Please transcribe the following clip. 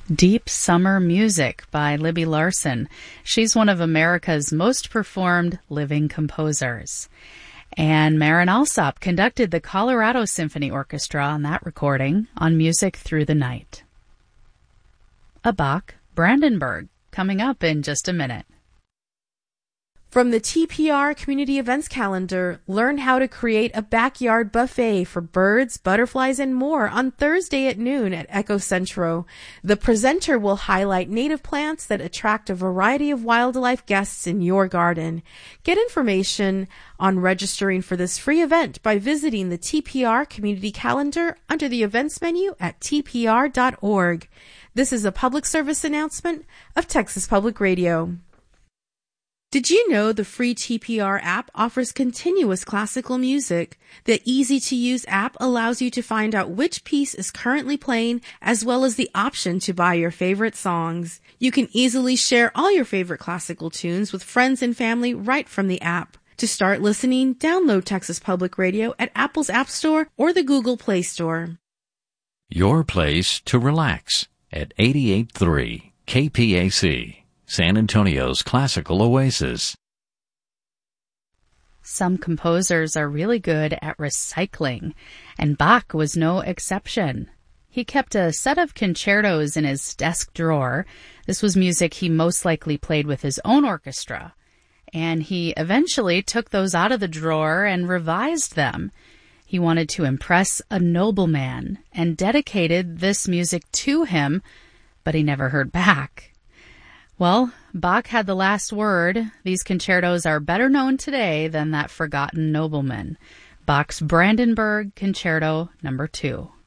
Deep Summer Music by Libby Larsen. She's one of America's most performed living composers. And Marin Alsop conducted the Colorado Symphony Orchestra on that recording on Music Through the Night. A Bach Brandenburg coming up in just a minute. From the TPR Community Events Calendar, learn how to create a backyard buffet for birds, butterflies, and more on Thursday at noon at Eco Centro. The presenter will highlight native plants that attract a variety of wildlife guests in your garden. Get information on registering for this free event by visiting the TPR Community Calendar under the events menu at tpr.org. This is a public service announcement of Texas Public Radio. Did you know the free TPR app offers continuous classical music? The easy-to-use app allows you to find out which piece is currently playing, as well as the option to buy your favorite songs. You can easily share all your favorite classical tunes with friends and family right from the app. To start listening, download Texas Public Radio at Apple's App Store or the Google Play Store. Your place to relax at 88.3 KPAC. San Antonio's classical oasis. Some composers are really good at recycling, and Bach was no exception. He kept a set of concertos in his desk drawer. This was music he most likely played with his own orchestra, and he eventually took those out of the drawer and revised them. He wanted to impress a nobleman and dedicated this music to him, but he never heard back. Well, Bach had the last word. These concertos are better known today than that forgotten nobleman. Bach's Brandenburg Concerto No. 2.